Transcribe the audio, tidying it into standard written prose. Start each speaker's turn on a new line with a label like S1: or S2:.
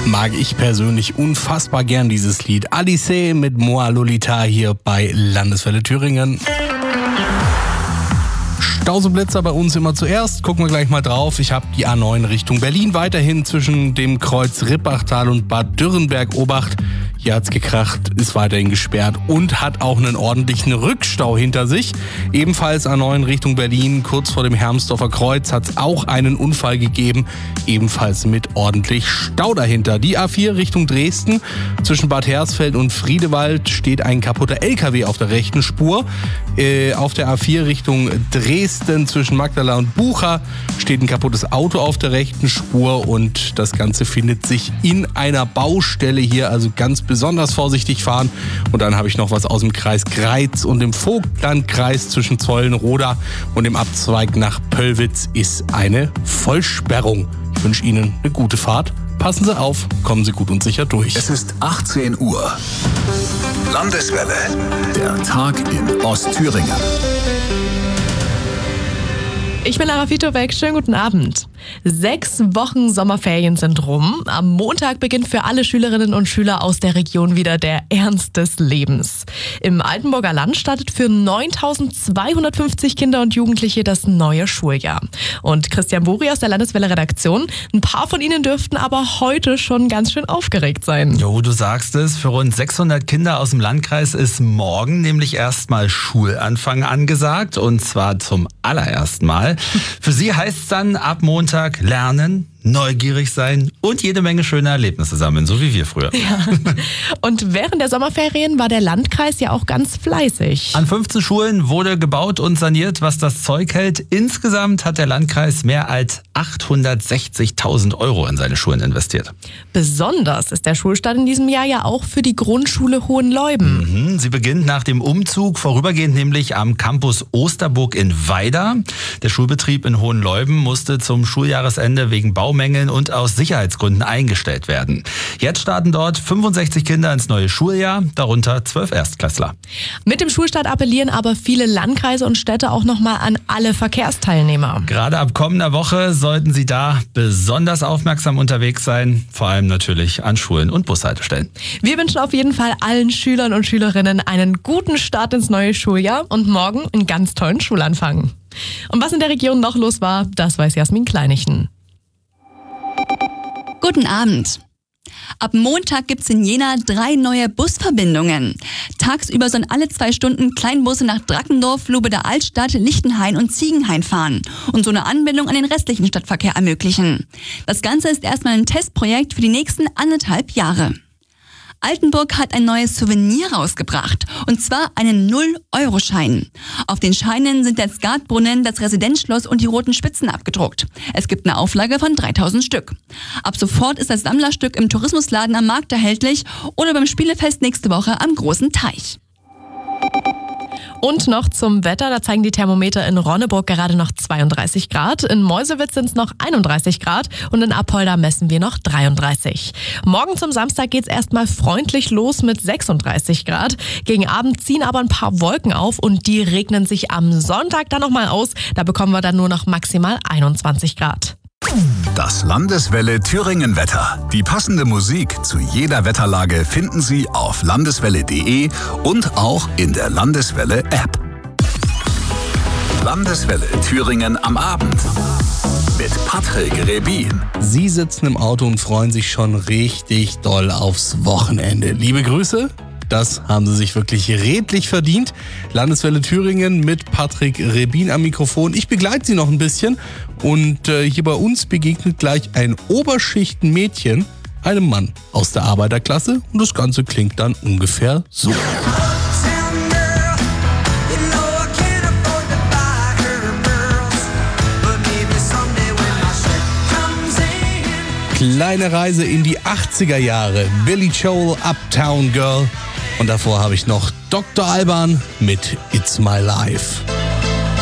S1: Mag ich persönlich unfassbar gern dieses Lied. Alice mit Moi Lolita hier bei Landeswelle Thüringen. Stauseblitzer bei uns immer zuerst. Gucken wir gleich mal drauf. Ich habe die A9 Richtung Berlin weiterhin zwischen dem Kreuz Rippachtal und Bad Dürrenberg-Obacht. Hier hat's gekracht, ist weiterhin gesperrt und hat auch einen ordentlichen Rückstau hinter sich. Ebenfalls A9 Richtung Berlin, kurz vor dem Hermsdorfer Kreuz, hat's auch einen Unfall gegeben. Ebenfalls mit ordentlich Stau dahinter. Die A4 Richtung Dresden, zwischen Bad Hersfeld und Friedewald steht ein kaputter LKW auf der rechten Spur. Auf der A4 Richtung Dresden, zwischen Magdala und Bucha, steht ein kaputtes Auto auf der rechten Spur und das Ganze findet sich in einer Baustelle hier, also ganz besonders vorsichtig fahren. Und dann habe ich noch was aus dem Kreis Greiz und dem Vogtlandkreis zwischen Zollenroda und dem Abzweig nach Pöllwitz ist eine Vollsperrung. Ich wünsche Ihnen eine gute Fahrt. Passen Sie auf, kommen Sie gut und sicher durch.
S2: Es ist 18 Uhr. Landeswelle. Der Tag in Ostthüringen.
S3: Ich bin Lara Fitobeck, schönen guten Abend. 6 Wochen Sommerferien sind rum. Am Montag beginnt für alle Schülerinnen und Schüler aus der Region wieder der Ernst des Lebens. Im Altenburger Land startet für 9.250 Kinder und Jugendliche das neue Schuljahr. Und Christian Buri aus der Landeswelle-Redaktion, ein paar von ihnen dürften aber heute schon ganz schön aufgeregt sein.
S4: Jo, du sagst es, für rund 600 Kinder aus dem Landkreis ist morgen nämlich erstmal Schulanfang angesagt und zwar zum allerersten Mal. Für sie heißt es dann ab Montag lernen, neugierig sein und jede Menge schöne Erlebnisse sammeln, so wie wir früher.
S3: Ja. Und während der Sommerferien war der Landkreis ja auch ganz fleißig.
S4: An 15 Schulen wurde gebaut und saniert, was das Zeug hält. Insgesamt hat der Landkreis mehr als 860.000 Euro in seine Schulen investiert.
S3: Besonders ist der Schulstart in diesem Jahr ja auch für die Grundschule Hohenleuben.
S4: Sie beginnt nach dem Umzug, vorübergehend nämlich am Campus Osterburg in Weida. Der Schulbetrieb in Hohenleuben musste zum Schuljahresende wegen Baumängeln und aus Sicherheitsgründen eingestellt werden. Jetzt starten dort 65 Kinder ins neue Schuljahr, darunter 12 Erstklässler.
S3: Mit dem Schulstart appellieren aber viele Landkreise und Städte auch nochmal an alle Verkehrsteilnehmer.
S4: Gerade ab kommender Woche sollten sie da besonders aufmerksam unterwegs sein, vor allem natürlich an Schulen und Bushaltestellen.
S3: Wir wünschen auf jeden Fall allen Schülern und Schülerinnen einen guten Start ins neue Schuljahr und morgen einen ganz tollen Schulanfang. Und was in der Region noch los war, das weiß Jasmin Kleinichen.
S5: Guten Abend. Ab Montag gibt's in Jena 3 neue Busverbindungen. Tagsüber sollen alle 2 Stunden Kleinbusse nach Drackendorf, Lubeder Altstadt, Lichtenhain und Ziegenhain fahren und so eine Anbindung an den restlichen Stadtverkehr ermöglichen. Das Ganze ist erstmal ein Testprojekt für die nächsten 1,5 Jahre. Altenburg hat ein neues Souvenir rausgebracht, und zwar einen 0-Euro-Schein. Auf den Scheinen sind der Skatbrunnen, das Residenzschloss und die roten Spitzen abgedruckt. Es gibt eine Auflage von 3000 Stück. Ab sofort ist das Sammlerstück im Tourismusladen am Markt erhältlich oder beim Spielefest nächste Woche am Großen Teich.
S3: Und noch zum Wetter, da zeigen die Thermometer in Ronneburg gerade noch 32 Grad, in Meuselwitz sind es noch 31 Grad und in Apolda messen wir noch 33. Morgen zum Samstag geht's erstmal freundlich los mit 36 Grad. Gegen Abend ziehen aber ein paar Wolken auf und die regnen sich am Sonntag dann nochmal aus. Da bekommen wir dann nur noch maximal 21 Grad.
S2: Das Landeswelle Thüringen Wetter. Die passende Musik zu jeder Wetterlage finden Sie auf landeswelle.de und auch in der Landeswelle App. Landeswelle Thüringen am Abend mit Patrick Rebin.
S1: Sie sitzen im Auto und freuen sich schon richtig doll aufs Wochenende. Liebe Grüße. Das haben Sie sich wirklich redlich verdient. Landeswelle Thüringen mit Patrick Rebin am Mikrofon. Ich begleite Sie noch ein bisschen und hier bei uns begegnet gleich ein Oberschichtenmädchen einem Mann aus der Arbeiterklasse und das Ganze klingt dann ungefähr so. Kleine Reise in die 80er Jahre. Billy Joel, Uptown Girl. Und davor habe ich noch Dr. Alban mit It's My Life.